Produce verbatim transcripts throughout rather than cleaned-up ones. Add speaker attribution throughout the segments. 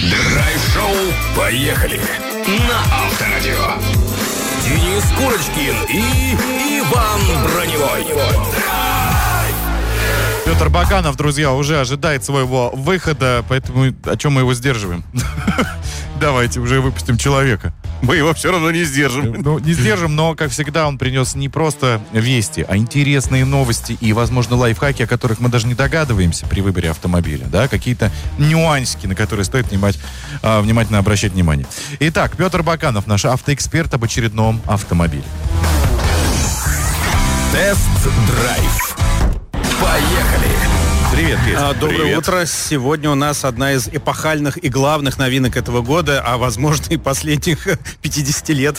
Speaker 1: Драйв-шоу. Поехали. На Авторадио. Денис Курочкин и Иван Броневой.
Speaker 2: Петр Баканов, друзья, уже ожидает своего выхода, поэтому о чем мы его сдерживаем? Давайте уже выпустим человека.
Speaker 3: Мы его все равно не сдержим.
Speaker 2: Ну, не сдержим, но, как всегда, он принес не просто вести, а интересные новости и, возможно, лайфхаки, о которых мы даже не догадываемся при выборе автомобиля. Да? Какие-то нюансики, на которые стоит внимать, а, внимательно обращать внимание. Итак, Петр Баканов, наш автоэксперт об очередном автомобиле.
Speaker 1: Тест-драйв. Поехали!
Speaker 3: Привет, Петя.
Speaker 4: А, доброе
Speaker 3: Привет.
Speaker 4: утро. Сегодня у нас одна из эпохальных и главных новинок этого года, а возможно и последних пятидесяти лет.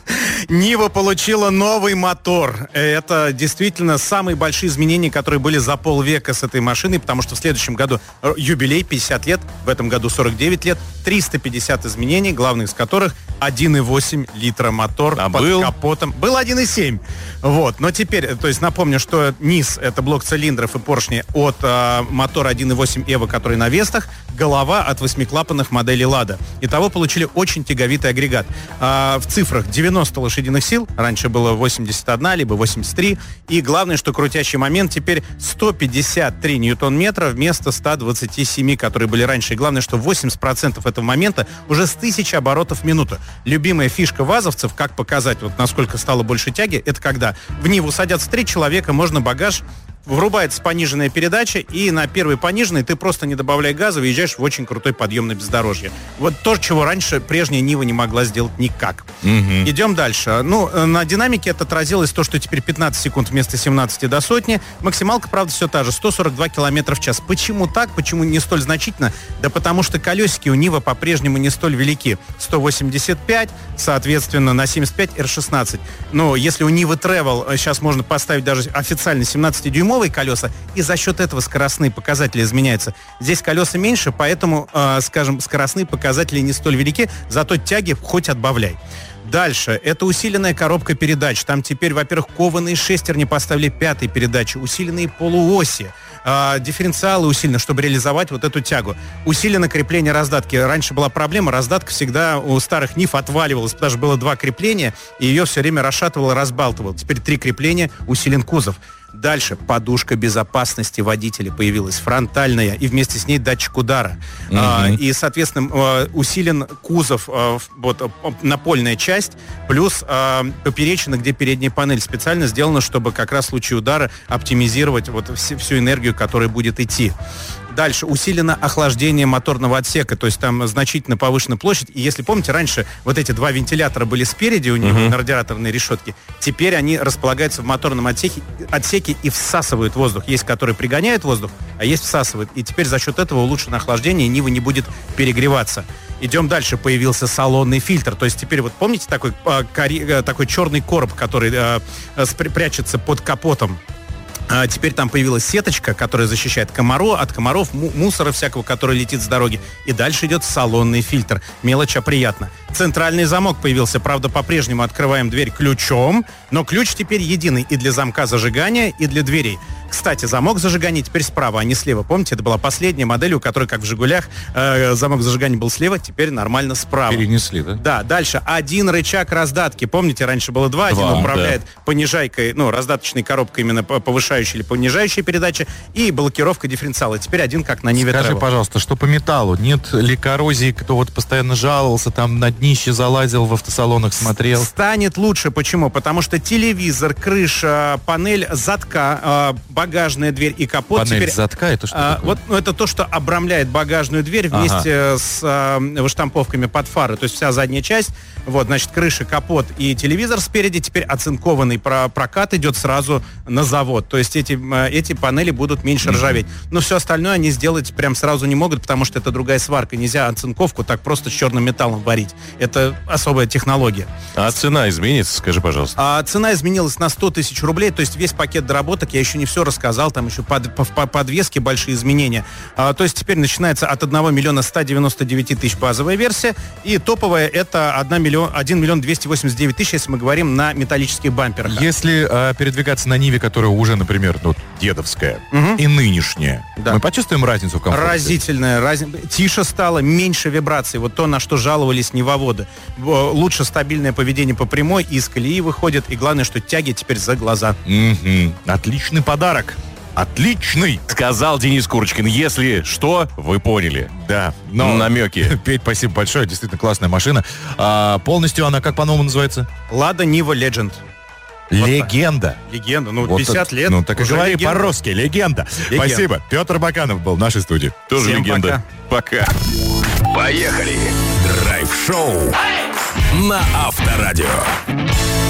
Speaker 4: Нива получила новый мотор. Это действительно самые большие изменения, которые были за полвека с этой машиной, потому что в следующем году юбилей, пятьдесят лет, в этом году сорок девять лет, триста пятьдесят изменений, главных из которых один и восемь литра мотор
Speaker 3: а
Speaker 4: под
Speaker 3: был?
Speaker 4: капотом. Был один и семь. Вот. Но теперь, то есть напомню, что низ — это блок цилиндров и поршни от а, мотора один и восемь Evo, который на Вестах, голова от восьмиклапанных моделей Лада. Итого получили очень тяговитый агрегат. А, в цифрах девяносто лошадиных сил, раньше было восемьдесят один, либо восемьдесят три. И главное, что крутящий момент теперь сто пятьдесят три ньютон-метра вместо ста двадцати семи, которые были раньше. И главное, что восемьдесят процентов этого момента уже с тысячи оборотов в минуту. Любимая фишка вазовцев, как показать, вот насколько стало больше тяги, это когда в Ниву садятся три человека, можно багаж, врубается пониженная передача, и на первой пониженной ты просто, не добавляя газа, выезжаешь в очень крутой подъем на бездорожье. Вот то, чего раньше прежняя Нива не могла сделать никак.
Speaker 3: Угу.
Speaker 4: Идем дальше. Ну, на динамике это отразилось то, что теперь пятнадцать секунд вместо семнадцати до сотни. Максималка, правда, все та же, сто сорок два километра в час. Почему так? Почему не столь значительно? Да потому что колесики у Нива по-прежнему не столь велики. сто восемьдесят пять, соответственно, на семьдесят пять эр шестнадцать. Но если у Нивы Travel сейчас можно поставить даже официально семнадцатидюймовые колеса, и за счет этого скоростные показатели изменяются. Здесь колеса меньше, поэтому, э, скажем, скоростные показатели не столь велики, зато тяги хоть отбавляй. Дальше. Это усиленная коробка передач. Там теперь, во-первых, кованые шестерни поставили пятой передачи, усиленные полуоси, э, дифференциалы усилены, чтобы реализовать вот эту тягу. Усилено крепление раздатки. Раньше была проблема, раздатка всегда у старых Нив отваливалась, потому что было два крепления, и ее все время расшатывало, разбалтывало. Теперь три крепления, усилен кузов. Дальше подушка безопасности водителя появилась, фронтальная, и вместе с ней датчик удара. Mm-hmm. А, и, соответственно, а, усилен кузов, а, вот, а, напольная часть, плюс а, поперечина, где передняя панель, специально сделана, чтобы как раз в случае удара оптимизировать вот всю, всю энергию, которая будет идти. Дальше. Усилено охлаждение моторного отсека, то есть там значительно повышена площадь. И если помните, раньше вот эти два вентилятора были спереди у него, uh-huh. на радиаторной решетке. Теперь они располагаются в моторном отсеке, отсеке и всасывают воздух. Есть, которые пригоняют воздух, а есть всасывают. И теперь за счет этого улучшено охлаждение, и Нива не будет перегреваться. Идем дальше. Появился салонный фильтр. То есть теперь вот помните такой, а, кори, такой черный короб, который а, спря- прячется под капотом? А теперь там появилась сеточка, которая защищает комаров, от комаров, му- мусора всякого, который летит с дороги. И дальше идет салонный фильтр. Мелочь, а приятно. Центральный замок появился. Правда, по-прежнему открываем дверь ключом, но ключ теперь единый и для замка зажигания, и для дверей. Кстати, замок зажигания теперь справа, а не слева. Помните, это была последняя модель, у которой, как в «Жигулях», э, замок зажигания был слева, теперь нормально справа.
Speaker 2: Перенесли, да?
Speaker 4: Да, дальше. Один рычаг раздатки. Помните, раньше было два. Один
Speaker 2: Два,
Speaker 4: управляет понижайкой, ну, раздаточной коробкой, именно повышающей или понижающей передачи, и блокировка дифференциала. Теперь один, как на Ниве
Speaker 2: Скажи,
Speaker 4: Travel.
Speaker 2: пожалуйста, что по металлу? Нет ли коррозии, кто вот постоянно жаловался, там на днище залазил, в автосалонах смотрел?
Speaker 4: Станет лучше. Почему? Потому что телевизор, крыша, панель задка, багажная дверь и капот.
Speaker 2: Панель
Speaker 4: теперь,
Speaker 2: задка, это что
Speaker 4: а,
Speaker 2: такое?
Speaker 4: Вот, ну, это то, что обрамляет багажную дверь вместе
Speaker 2: Ага.
Speaker 4: с а, выштамповками под фары. То есть вся задняя часть, вот, значит, крыша, капот и телевизор спереди. Теперь оцинкованный про- прокат идет сразу на завод. То есть эти, эти панели будут меньше ржаветь. Но все остальное они сделать прям сразу не могут, потому что это другая сварка. Нельзя оцинковку так просто с черным металлом варить. Это особая технология.
Speaker 3: А цена изменится, скажи, пожалуйста.
Speaker 4: А цена изменилась на сто тысяч рублей, то есть весь пакет доработок, я еще не все рассказал, там еще под, по, по подвеске большие изменения. А, то есть теперь начинается от одного миллиона ста девяноста девяти тысяч базовая версия, и топовая это один миллион двести восемьдесят девять тысяч, если мы говорим на металлических бамперах.
Speaker 2: Если э, передвигаться на Ниве, которая уже, например, ну, дедовская,
Speaker 4: Угу.
Speaker 2: и нынешняя,
Speaker 4: Да.
Speaker 2: мы почувствуем разницу в комфорте?
Speaker 4: Разительная разница. Тише стало, меньше вибраций. Вот то, на что жаловались невоводы. В- Лучше стабильное поведение по прямой, из колеи выходит. И главное, что тяги теперь за глаза.
Speaker 2: Мгм. Отличный подарок. Отличный.
Speaker 3: Сказал Денис Курочкин. Если что, вы поняли.
Speaker 2: Да.
Speaker 3: Но... Намеки.
Speaker 2: Петь, спасибо большое. Действительно классная машина. А, полностью она как по-новому называется?
Speaker 4: Лада Нива Legend.
Speaker 2: Легенда.
Speaker 4: Легенда. Ну,
Speaker 2: Вот
Speaker 4: пятьдесят
Speaker 2: это-
Speaker 4: лет.
Speaker 2: Ну, так и
Speaker 4: уже
Speaker 2: говори
Speaker 4: легенда.
Speaker 2: по-русски. Легенда.
Speaker 4: Легенда.
Speaker 2: Спасибо. Петр Баканов был в нашей студии.
Speaker 3: Тоже
Speaker 4: Всем
Speaker 3: легенда. Пока.
Speaker 1: Поехали. Драйв-шоу на Авторадио.